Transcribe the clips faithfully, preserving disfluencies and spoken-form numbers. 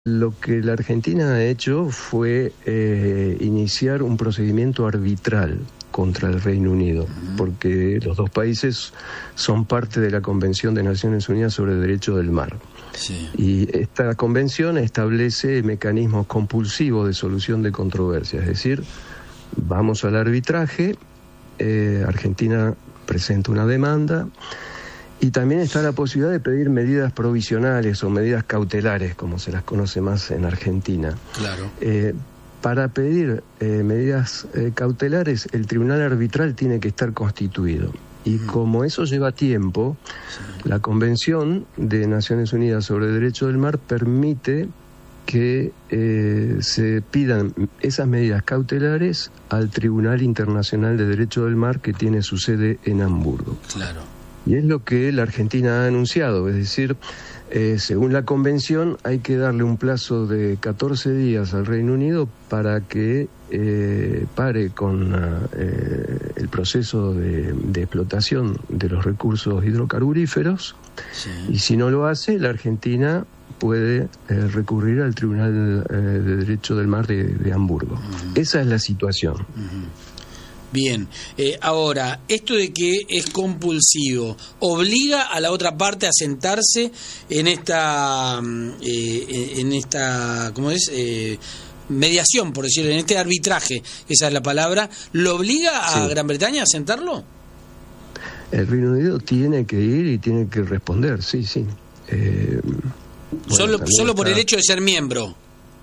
Lo que la Argentina ha hecho fue eh, iniciar un procedimiento arbitral contra el Reino Unido, porque los dos países son parte de la Convención de Naciones Unidas sobre el Derecho del Mar. Sí. Y esta convención establece mecanismos compulsivos de solución de controversias, es decir, vamos al arbitraje, eh, Argentina presenta una demanda, y también está la posibilidad de pedir medidas provisionales o medidas cautelares, como se las conoce más en Argentina. Claro. Eh, para pedir eh, medidas eh, cautelares, el tribunal arbitral tiene que estar constituido. Y mm. como eso lleva tiempo, sí. la Convención de Naciones Unidas sobre el Derecho del Mar permite que eh, se pidan esas medidas cautelares al Tribunal Internacional de Derecho del Mar, que tiene su sede en Hamburgo. Claro. Y es lo que la Argentina ha anunciado, es decir, eh, según la Convención hay que darle un plazo de catorce días al Reino Unido para que eh, pare con eh, el proceso de, de explotación de los recursos hidrocarburíferos, sí. y si no lo hace, la Argentina puede eh, recurrir al Tribunal eh, de Derecho del Mar de, de Hamburgo. Uh-huh. Esa es la situación. Uh-huh. Bien, eh, ahora, esto de que es compulsivo, ¿obliga a la otra parte a sentarse en esta, eh, en esta, ¿cómo es? Eh, mediación, por decirlo, en este arbitraje, esa es la palabra, ¿lo obliga a sí. Gran Bretaña a sentarlo? El Reino Unido tiene que ir y tiene que responder, sí, sí. Eh, bueno, solo solo por está... el hecho de ser miembro.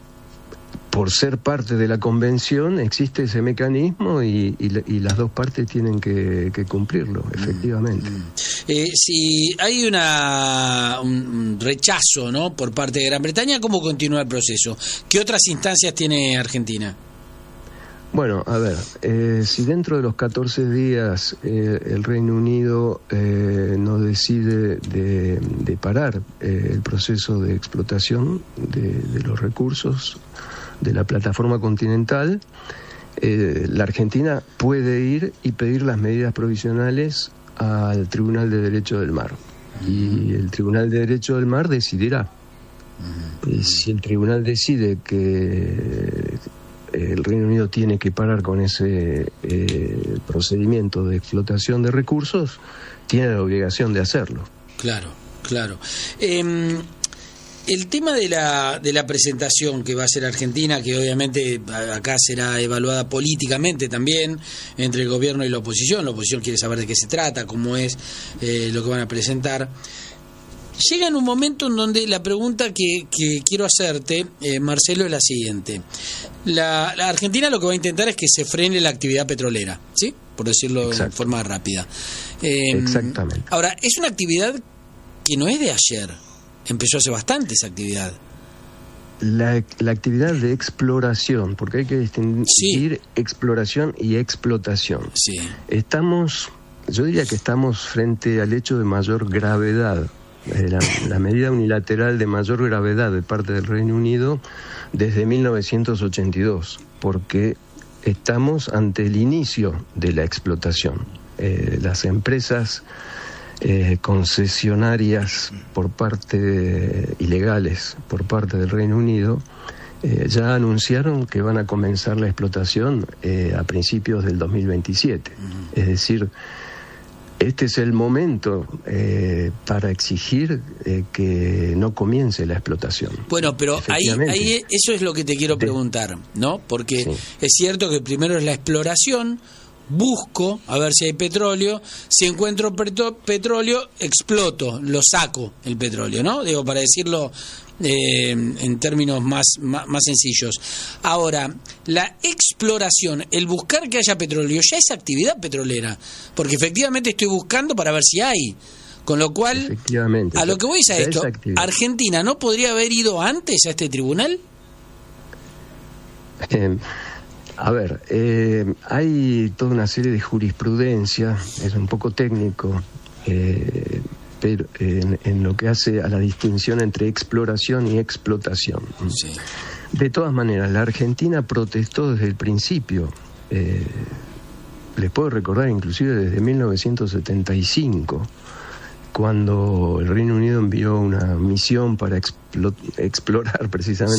Por ser parte de la convención existe ese mecanismo y, y, y las dos partes tienen que, que cumplirlo, efectivamente. Mm. Eh, si hay una un rechazo, ¿no?, por parte de Gran Bretaña, ¿cómo continúa el proceso? ¿Qué otras instancias tiene Argentina? Bueno, a ver, eh, si dentro de los catorce días eh, el Reino Unido eh, no decide de, de parar eh, el proceso de explotación de, de los recursos de la plataforma continental, eh, la Argentina puede ir y pedir las medidas provisionales al Tribunal de Derecho del Mar. Uh-huh. Y el Tribunal de Derecho del Mar decidirá. Uh-huh. Y si el tribunal decide que el Reino Unido tiene que parar con ese eh, procedimiento de explotación de recursos, tiene la obligación de hacerlo. Claro, claro. Eh... El tema de la de la presentación que va a hacer Argentina, que obviamente acá será evaluada políticamente también entre el gobierno y la oposición, la oposición quiere saber de qué se trata, cómo es eh, lo que van a presentar. Llega en un momento en donde la pregunta que, que quiero hacerte, eh, Marcelo, es la siguiente. La, la Argentina lo que va a intentar es que se frene la actividad petrolera, ¿sí? Por decirlo Exacto. de forma rápida. Eh, Exactamente. Ahora, es una actividad que no es de ayer. Empezó hace bastante esa actividad. La, la actividad de exploración, porque hay que distinguir sí. exploración y explotación. Sí. Estamos, yo diría que estamos frente al hecho de mayor gravedad, eh, la, la medida unilateral de mayor gravedad de parte del Reino Unido desde mil novecientos ochenta y dos, porque estamos ante el inicio de la explotación. Eh, las empresas Eh, concesionarias por parte de, ilegales por parte del Reino Unido eh, ya anunciaron que van a comenzar la explotación eh, a principios del dos mil veintisiete. Uh-huh. Es decir, este es el momento eh, para exigir eh, que no comience la explotación. Bueno, pero ahí, ahí eso es lo que te quiero preguntar, ¿no? Porque sí. es cierto que primero es la exploración. Busco a ver si hay petróleo, si encuentro petro- petróleo, exploto, lo saco el petróleo, ¿no? Digo, para decirlo eh, en términos más, más, más sencillos. Ahora, la exploración, el buscar que haya petróleo, ya es actividad petrolera, porque efectivamente estoy buscando para ver si hay. Con lo cual, a lo que voy es a esto, ¿Argentina no podría haber ido antes a este tribunal? Eh... A ver, eh, hay toda una serie de jurisprudencia, es un poco técnico, eh, pero en, en lo que hace a la distinción entre exploración y explotación. Sí. De todas maneras, la Argentina protestó desde el principio, eh, les puedo recordar inclusive desde mil novecientos setenta y cinco, cuando el Reino Unido envió una misión para explo- explorar precisamente